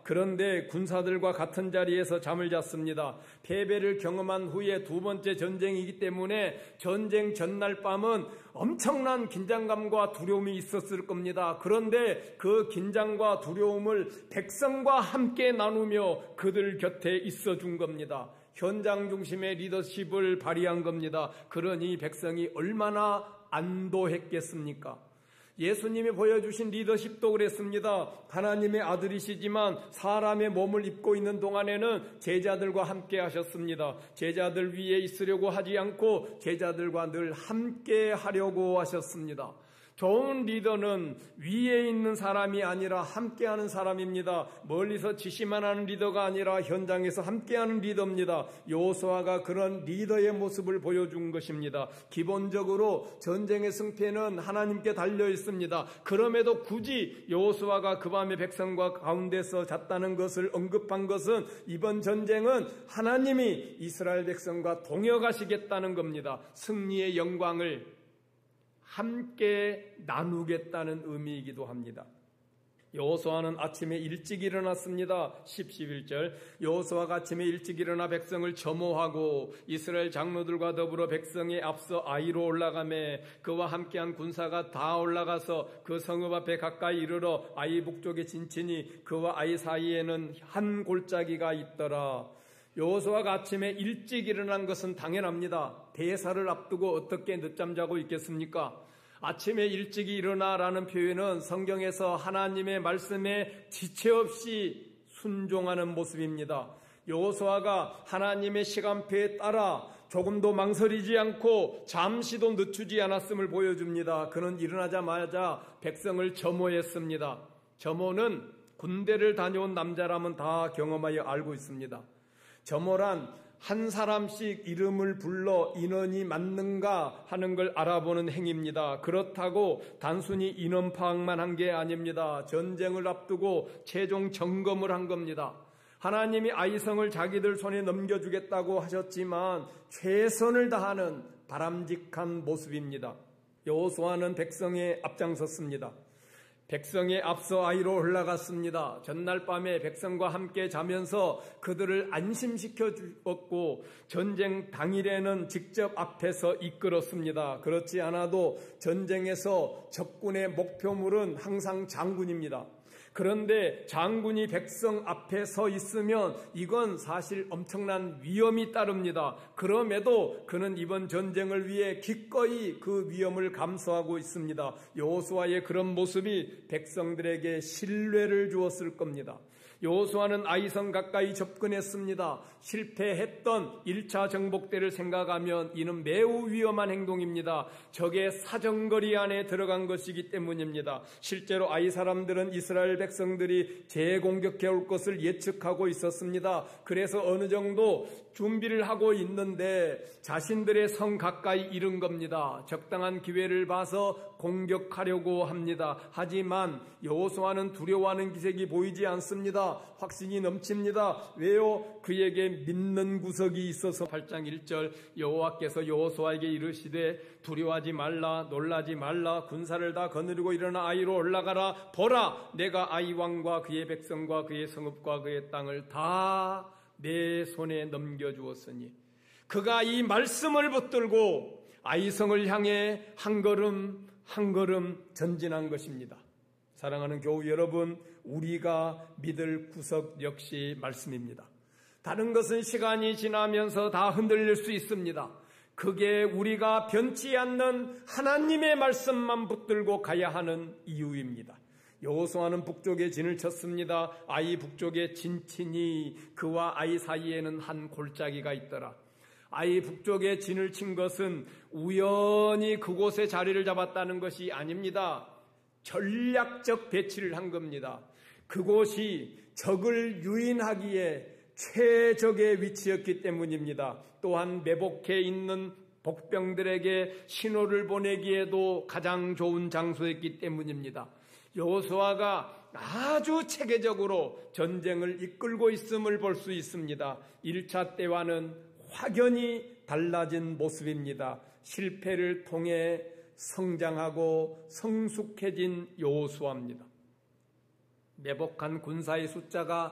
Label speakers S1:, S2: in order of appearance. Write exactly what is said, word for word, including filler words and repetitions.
S1: 그런데 군사들과 같은 자리에서 잠을 잤습니다. 패배를 경험한 후에 두 번째 전쟁이기 때문에 전쟁 전날 밤은 엄청난 긴장감과 두려움이 있었을 겁니다. 그런데 그 긴장과 두려움을 백성과 함께 나누며 그들 곁에 있어 준 겁니다. 현장 중심의 리더십을 발휘한 겁니다. 그러니 백성이 얼마나 안도했겠습니까? 예수님이 보여주신 리더십도 그랬습니다. 하나님의 아들이시지만 사람의 몸을 입고 있는 동안에는 제자들과 함께 하셨습니다. 제자들 위에 있으려고 하지 않고 제자들과 늘 함께 하려고 하셨습니다. 좋은 리더는 위에 있는 사람이 아니라 함께하는 사람입니다. 멀리서 지시만 하는 리더가 아니라 현장에서 함께하는 리더입니다. 여호수아가 그런 리더의 모습을 보여준 것입니다. 기본적으로 전쟁의 승패는 하나님께 달려 있습니다. 그럼에도 굳이 여호수아가 그 밤에 백성과 가운데서 잤다는 것을 언급한 것은 이번 전쟁은 하나님이 이스라엘 백성과 동역하시겠다는 겁니다. 승리의 영광을 함께 나누겠다는 의미이기도 합니다. 여호수아는 아침에 일찍 일어났습니다. 십, 십일 절 여호수아가 아침에 일찍 일어나 백성을 점호하고 이스라엘 장로들과 더불어 백성에 앞서 아이로 올라가매 그와 함께한 군사가 다 올라가서 그 성읍 앞에 가까이 이르러 아이 북쪽에 진치니 그와 아이 사이에는 한 골짜기가 있더라. 여호수아가 아침에 일찍 일어난 것은 당연합니다. 대사를 앞두고 어떻게 늦잠 자고 있겠습니까? 아침에 일찍 일어나라는 표현은 성경에서 하나님의 말씀에 지체 없이 순종하는 모습입니다. 여호수아가 하나님의 시간표에 따라 조금도 망설이지 않고 잠시도 늦추지 않았음을 보여줍니다. 그는 일어나자마자 백성을 점호했습니다. 점호는 군대를 다녀온 남자라면 다 경험하여 알고 있습니다. 점호란 한 사람씩 이름을 불러 인원이 맞는가 하는 걸 알아보는 행위입니다. 그렇다고 단순히 인원 파악만 한 게 아닙니다. 전쟁을 앞두고 최종 점검을 한 겁니다. 하나님이 아이성을 자기들 손에 넘겨주겠다고 하셨지만 최선을 다하는 바람직한 모습입니다. 여호수아는 백성에 앞장섰습니다. 백성에 앞서 아이로 올라갔습니다. 전날 밤에 백성과 함께 자면서 그들을 안심시켜 주었고 전쟁 당일에는 직접 앞에서 이끌었습니다. 그렇지 않아도 전쟁에서 적군의 목표물은 항상 장군입니다. 그런데 장군이 백성 앞에 서 있으면 이건 사실 엄청난 위험이 따릅니다. 그럼에도 그는 이번 전쟁을 위해 기꺼이 그 위험을 감수하고 있습니다. 여호수아의 그런 모습이 백성들에게 신뢰를 주었을 겁니다. 여호수아는 아이성 가까이 접근했습니다. 실패했던 일 차 정복대를 생각하면 이는 매우 위험한 행동입니다. 적의 사정거리 안에 들어간 것이기 때문입니다. 실제로 아이 사람들은 이스라엘 백성들이 재공격해 올 것을 예측하고 있었습니다. 그래서 어느 정도 준비를 하고 있는데 자신들의 성 가까이 이른 겁니다. 적당한 기회를 봐서 공격하려고 합니다. 하지만 여호수아는 두려워하는 기색이 보이지 않습니다. 확신이 넘칩니다. 왜요? 그에게 믿는 구석이 있어서 팔 장 일 절 여호와께서 여호수아에게 이르시되 두려워하지 말라 놀라지 말라 군사를 다 거느리고 일어나 아이로 올라가라 보라 내가 아이 왕과 그의 백성과 그의 성읍과 그의 땅을 다 내 손에 넘겨주었으니 그가 이 말씀을 붙들고 아이성을 향해 한 걸음 한 걸음 전진한 것입니다. 사랑하는 교우 여러분, 우리가 믿을 구석 역시 말씀입니다. 다른 것은 시간이 지나면서 다 흔들릴 수 있습니다. 그게 우리가 변치 않는 하나님의 말씀만 붙들고 가야 하는 이유입니다. 여호수아는 북쪽에 진을 쳤습니다. 아이 북쪽에 진치니 그와 아이 사이에는 한 골짜기가 있더라. 아이 북쪽에 진을 친 것은 우연히 그곳에 자리를 잡았다는 것이 아닙니다. 전략적 배치를 한 겁니다. 그곳이 적을 유인하기에 최적의 위치였기 때문입니다. 또한 매복해 있는 복병들에게 신호를 보내기에도 가장 좋은 장소였기 때문입니다. 여호수아가 아주 체계적으로 전쟁을 이끌고 있음을 볼 수 있습니다. 일 차 때와는 확연히 달라진 모습입니다. 실패를 통해 성장하고 성숙해진 여호수아입니다. 매복한 군사의 숫자가